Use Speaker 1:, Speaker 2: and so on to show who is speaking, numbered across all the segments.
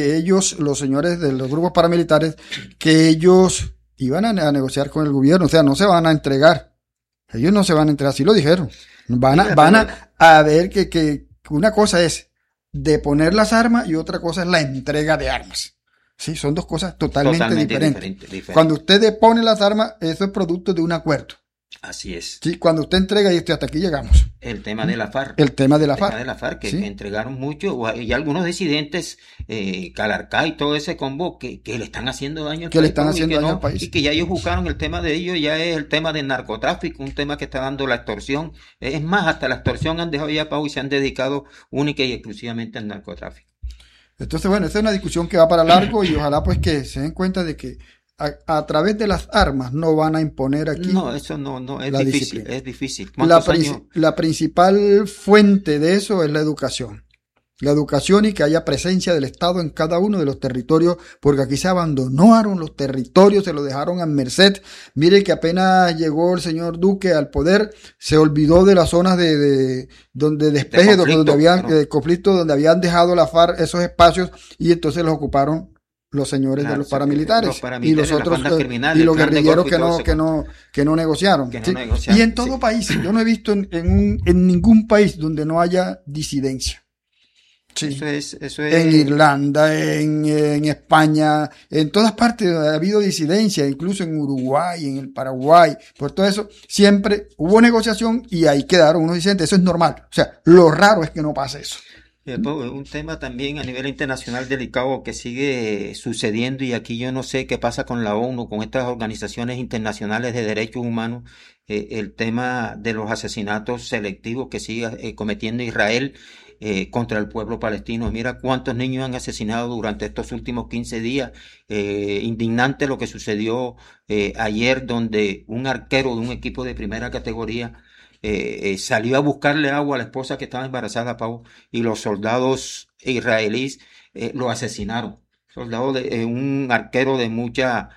Speaker 1: que ellos, los señores de los grupos paramilitares, que ellos iban a negociar con el gobierno, o sea, no se van a entregar. Ellos no se van a entregar, así lo dijeron. Van a ver que una cosa es deponer las armas y otra cosa es la entrega de armas. Sí, son dos cosas totalmente diferentes. Cuando usted depone las armas, eso es producto de un acuerdo.
Speaker 2: Así es.
Speaker 1: Sí, cuando usted entrega y hasta aquí llegamos.
Speaker 2: El tema de la FARC.
Speaker 1: El tema de la FARC,
Speaker 2: que
Speaker 1: ¿sí?
Speaker 2: entregaron mucho, y algunos disidentes, Calarcá y todo ese combo, que le están haciendo daño al país. Y que ya ellos buscaron el tema de ellos, ya es el tema del narcotráfico, un tema que está dando la extorsión. Es más, hasta la extorsión han dejado ya, Pau, y se han dedicado única y exclusivamente al narcotráfico.
Speaker 1: Entonces, bueno, esta es una discusión que va para largo y ojalá pues que se den cuenta de que a través de las armas no van a imponer aquí.
Speaker 2: No, eso no, es difícil, disciplina. Es difícil.
Speaker 1: La principal fuente de eso es la educación. La educación y que haya presencia del Estado en cada uno de los territorios, porque aquí se abandonaron los territorios, se los dejaron a merced. Mire que apenas llegó el señor Duque al poder, se olvidó de las zonas de despeje, de conflicto, donde habían dejado la FARC esos espacios, y entonces los ocuparon los señores de los paramilitares y los otros y los guerrilleros que no negociaron. Y en todo país, yo no he visto en ningún país donde no haya disidencia. Sí.
Speaker 2: Eso es.
Speaker 1: En Irlanda, en España, en todas partes ha habido disidencia, incluso en Uruguay, en el Paraguay, por todo eso, siempre hubo negociación y ahí quedaron unos disidentes, eso es normal. O sea, lo raro es que no pase eso.
Speaker 2: Un tema también a nivel internacional delicado que sigue sucediendo, y aquí yo no sé qué pasa con la ONU, con estas organizaciones internacionales de derechos humanos, el tema de los asesinatos selectivos que sigue cometiendo Israel contra el pueblo palestino. Mira cuántos niños han asesinado durante estos últimos 15 días. Indignante lo que sucedió ayer, donde un arquero de un equipo de primera categoría salió a buscarle agua a la esposa que estaba embarazada, Pau, y los soldados israelíes lo asesinaron. Un arquero de mucha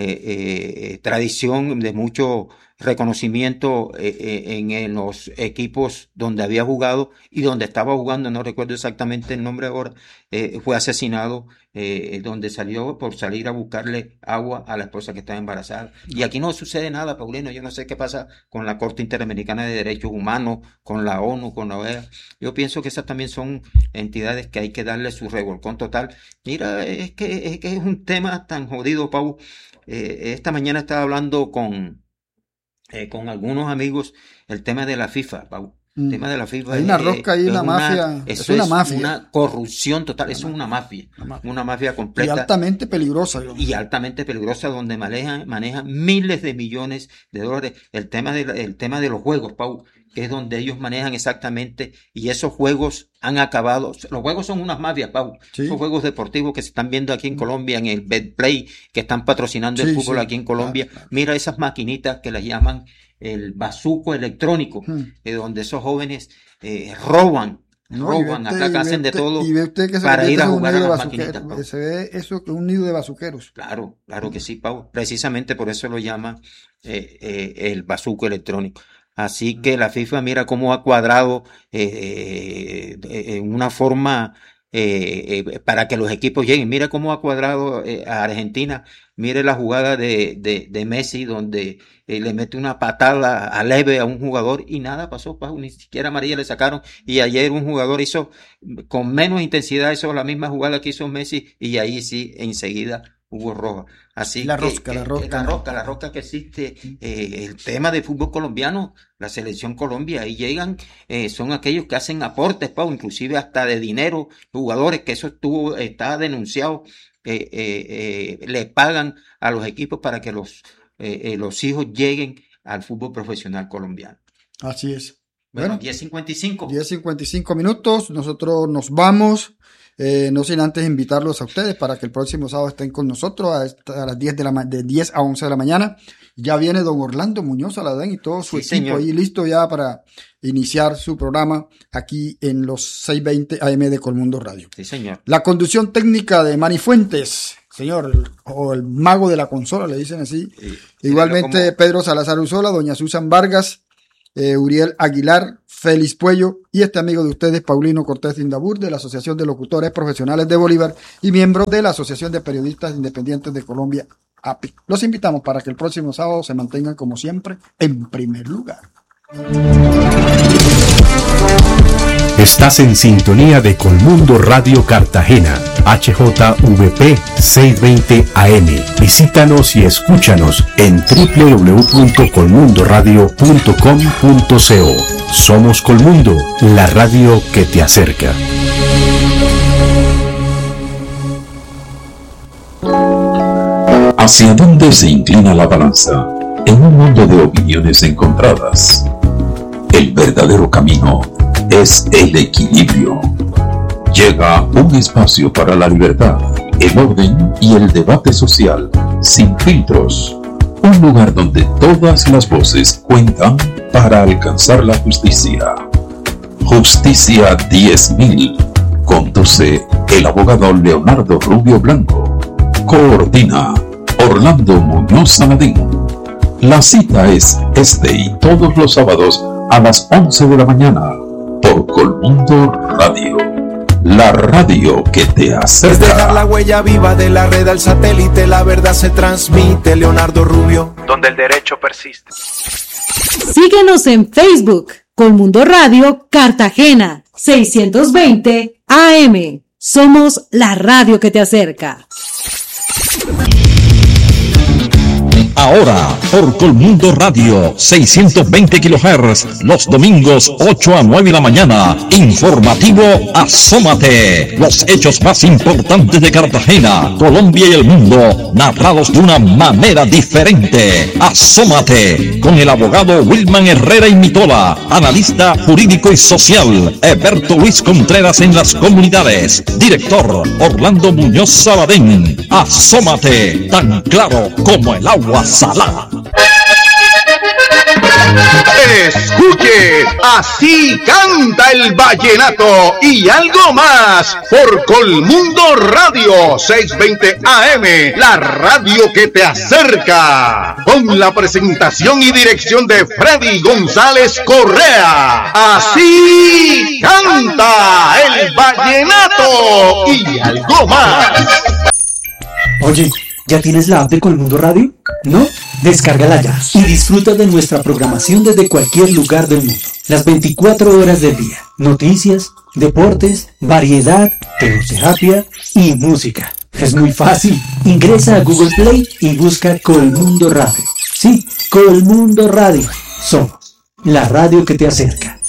Speaker 2: tradición, de mucho reconocimiento en los equipos donde había jugado y donde estaba jugando, no recuerdo exactamente el nombre ahora, fue asesinado donde salió por salir a buscarle agua a la esposa que estaba embarazada. Y aquí no sucede nada, Paulino. Yo no sé qué pasa con la Corte Interamericana de Derechos Humanos, con la ONU, con la OEA. Yo pienso que esas también son entidades que hay que darle su revolcón total. Mira, es que es un tema tan jodido, Pau. Esta mañana estaba hablando con algunos amigos el tema de la FIFA, Pau. El tema de la FIFA.
Speaker 1: Hay una rosca ahí, una mafia.
Speaker 2: Es una mafia. Una corrupción total. Es una mafia. Una mafia completa.
Speaker 1: Y altamente peligrosa.
Speaker 2: Altamente peligrosa, donde manejan miles de millones de dólares. El tema de los juegos, Pau, que es donde ellos manejan exactamente, y esos juegos han acabado. Los juegos son unas mafias, Pau. Sí. Esos juegos deportivos que se están viendo aquí en Colombia, en el Betplay, que están patrocinando el fútbol aquí en Colombia. Claro. Mira esas maquinitas que las llaman el bazuco electrónico, donde esos jóvenes roban, acá hacen de todo para ir a jugar a las maquinitas.
Speaker 1: Se ve eso que es un nido de bazuqueros.
Speaker 2: Claro que sí, Pau. Precisamente por eso lo llama el bazuco electrónico. Así que la FIFA, mira cómo ha cuadrado en una forma para que los equipos lleguen. Mira cómo ha cuadrado a Argentina. Mire la jugada de Messi, donde le mete una patada a leve a un jugador y nada pasó, Pau, ni siquiera amarilla le sacaron. Y ayer un jugador hizo con menos intensidad la misma jugada que hizo Messi, y ahí sí enseguida hubo roja. Así
Speaker 1: la
Speaker 2: que
Speaker 1: rosca
Speaker 2: que existe, el tema de fútbol colombiano, la selección Colombia, ahí llegan, son aquellos que hacen aportes, Pau, inclusive hasta de dinero, jugadores, que eso está denunciado, le pagan a los equipos para que los hijos lleguen al fútbol profesional colombiano.
Speaker 1: Así es.
Speaker 2: Bueno, 10:55.
Speaker 1: 10:55 minutos, nosotros nos vamos. No sin antes invitarlos a ustedes para que el próximo sábado estén con nosotros a las 10 de 10 a 11 de la mañana. Ya viene don Orlando Muñoz Aladén y todo su equipo, señor, ahí listo ya para iniciar su programa aquí en los 620 AM de Colmundo Radio.
Speaker 2: Sí, señor.
Speaker 1: La conducción técnica de Manny Fuentes, señor, o el mago de la consola, le dicen así. Sí. Igualmente Pedro Salazar Usola, doña Susan Vargas, Uriel Aguilar, Félix Puello y este amigo de ustedes, Paulino Cortés Indabur, de la Asociación de Locutores Profesionales de Bolívar y miembro de la Asociación de Periodistas Independientes de Colombia, API. Los invitamos para que el próximo sábado se mantengan, como siempre, en primer lugar.
Speaker 3: Estás en sintonía de Colmundo Radio Cartagena, HJVP 620 AM. Visítanos y escúchanos en www.colmundoradio.com.co. Somos Colmundo, la radio que te acerca.
Speaker 4: ¿Hacia dónde se inclina la balanza en un mundo de opiniones encontradas? El verdadero camino es el equilibrio. Llega un espacio para la libertad, el orden y el debate social, sin filtros. Un lugar donde todas las voces cuentan para alcanzar la justicia. Justicia 10.000. Conduce el abogado Leonardo Rubio Blanco. Coordina Orlando Muñoz Saladín. La cita es este y todos los sábados a las 11 de la mañana por Colmundo Radio, la radio que te acerca.
Speaker 5: Es dejar la huella viva de la red al satélite, la verdad se transmite. Leonardo Rubio, donde el derecho persiste.
Speaker 6: Síguenos en Facebook, Colmundo Radio Cartagena, 620 AM. Somos la radio que te acerca.
Speaker 7: Ahora, por Colmundo Radio, 620 kHz, los domingos 8 a 9 de la mañana. Informativo Asómate. Los hechos más importantes de Cartagena, Colombia y el mundo, narrados de una manera diferente. Asómate, con el abogado Wilman Herrera y Mitola, analista jurídico y social, Eberto Luis Contreras en las comunidades, director Orlando Muñoz Saladín. Asómate, tan claro como el agua salada.
Speaker 8: Escuche, así canta el vallenato y algo más por Colmundo Radio 620 AM, la radio que te acerca, con la presentación y dirección de Freddy González Correa. Así canta el vallenato y algo más.
Speaker 9: Oye, ¿ya tienes la app de Colmundo Radio? ¿No? Descárgala ya y disfruta de nuestra programación desde cualquier lugar del mundo. Las 24 horas del día. Noticias, deportes, variedad, terapia y música. Es muy fácil. Ingresa a Google Play y busca Colmundo Radio. Sí, Colmundo Radio. Somos la radio que te acerca.